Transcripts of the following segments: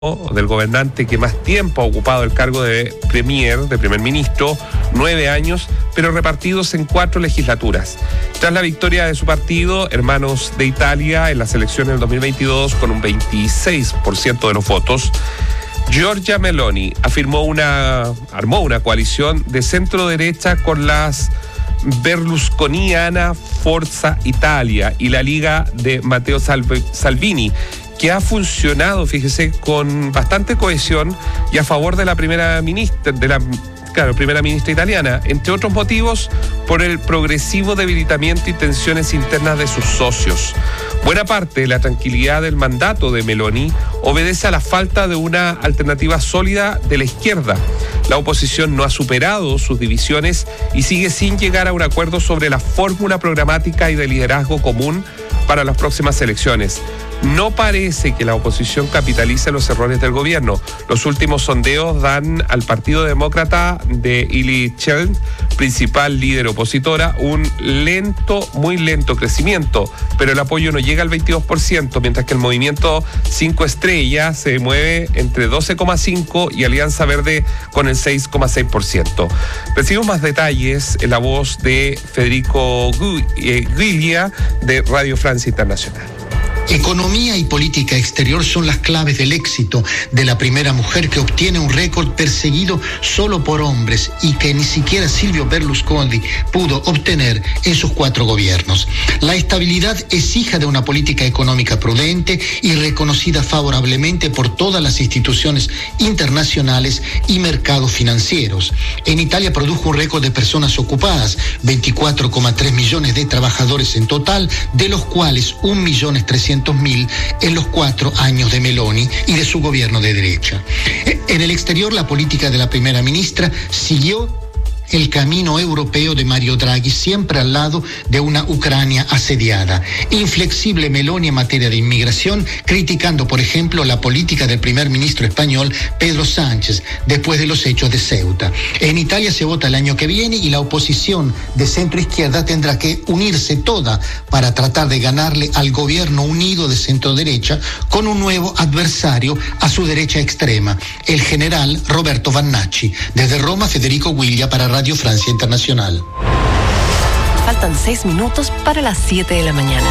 del gobernante que más tiempo ha ocupado el cargo de primer ministro, 9 años, pero repartidos en 4 legislaturas. Tras la victoria de su partido, Hermanos de Italia, en las elecciones del 2022, con un 26% de los votos, Giorgia Meloni armó una coalición de centro-derecha con las berlusconiana Forza Italia y la Liga de Matteo Salvini, que ha funcionado, fíjese, con bastante cohesión y a favor de la primera ministra italiana, entre otros motivos, por el progresivo debilitamiento y tensiones internas de sus socios. Buena parte de la tranquilidad del mandato de Meloni obedece a la falta de una alternativa sólida de la izquierda. La oposición no ha superado sus divisiones y sigue sin llegar a un acuerdo sobre la fórmula programática y de liderazgo común para las próximas elecciones. No parece que la oposición capitalice los errores del gobierno. Los últimos sondeos dan al Partido Demócrata de Ilic Schelt, principal líder opositora, un muy lento crecimiento, pero el apoyo no llega al 22%, mientras que el movimiento 5 Estrellas se mueve entre 12,5% y Alianza Verde con el 6,6%. Recibimos más detalles en la voz de Federico Guiglia de Radio Francia Internacional. Economía y política exterior son las claves del éxito de la primera mujer que obtiene un récord perseguido solo por hombres y que ni siquiera Silvio Berlusconi pudo obtener en sus 4 gobiernos. La estabilidad es hija de una política económica prudente y reconocida favorablemente por todas las instituciones internacionales y mercados financieros. En Italia produjo un récord de personas ocupadas, 24,3 millones de trabajadores en total, de los cuales 1.300.000 en los 4 años de Meloni y de su gobierno de derecha. En el exterior, la política de la primera ministra siguió el camino europeo de Mario Draghi, siempre al lado de una Ucrania asediada. Inflexible Meloni en materia de inmigración, criticando, por ejemplo, la política del primer ministro español Pedro Sánchez, después de los hechos de Ceuta. En Italia se vota el año que viene y la oposición de centro-izquierda tendrá que unirse toda para tratar de ganarle al gobierno unido de centro-derecha con un nuevo adversario a su derecha extrema, el general Roberto Vannacci. Desde Roma, Federico Guiglia para Radio Francia Internacional. Faltan 6 minutos para las 7 de la mañana.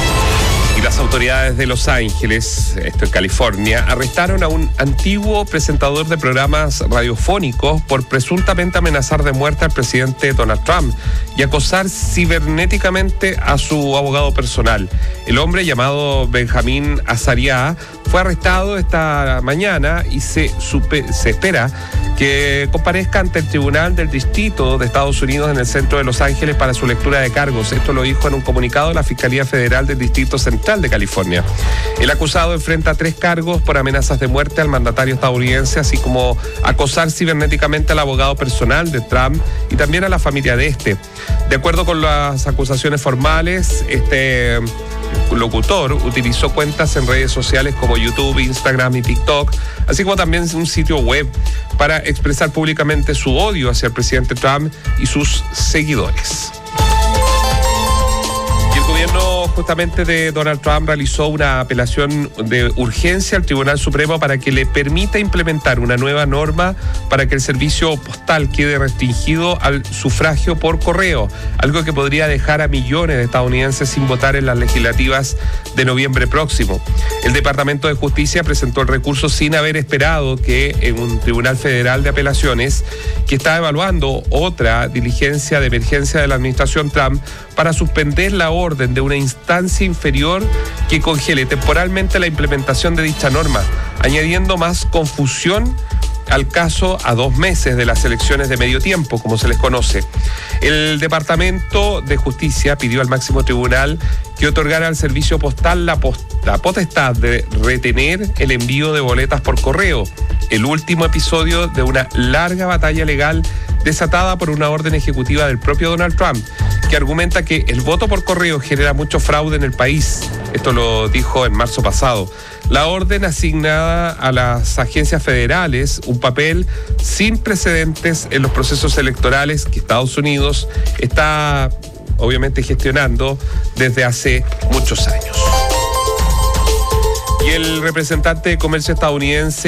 Y las autoridades de Los Ángeles, esto en California, arrestaron a un antiguo presentador de programas radiofónicos por presuntamente amenazar de muerte al presidente Donald Trump y acosar cibernéticamente a su abogado personal. El hombre, llamado Benjamín Azaria, fue arrestado esta mañana y se espera que comparezca ante el Tribunal del Distrito de Estados Unidos en el centro de Los Ángeles para su lectura de cargos. Esto lo dijo en un comunicado la Fiscalía Federal del Distrito Central de California. El acusado enfrenta 3 cargos por amenazas de muerte al mandatario estadounidense, así como acosar cibernéticamente al abogado personal de Trump y también a la familia de este. De acuerdo con las acusaciones formales, este locutor utilizó cuentas en redes sociales como YouTube, Instagram y TikTok, así como también un sitio web para expresar públicamente su odio hacia el presidente Trump y sus seguidores. El gobierno justamente de Donald Trump realizó una apelación de urgencia al Tribunal Supremo para que le permita implementar una nueva norma para que el servicio postal quede restringido al sufragio por correo, algo que podría dejar a millones de estadounidenses sin votar en las legislativas de noviembre próximo. El Departamento de Justicia presentó el recurso sin haber esperado que en un tribunal federal de apelaciones, que está evaluando otra diligencia de emergencia de la administración Trump para suspender la orden de una instancia inferior que congele temporalmente la implementación de dicha norma, añadiendo más confusión al caso a 2 meses de las elecciones de medio tiempo, como se les conoce. El Departamento de Justicia pidió al máximo tribunal que otorgara al servicio postal la potestad de retener el envío de boletas por correo, el último episodio de una larga batalla legal desatada por una orden ejecutiva del propio Donald Trump, que argumenta que el voto por correo genera mucho fraude en el país. Esto lo dijo en marzo pasado. La orden asignada a las agencias federales un papel sin precedentes en los procesos electorales que Estados Unidos está obviamente gestionando desde hace muchos años. Y el representante de comercio estadounidense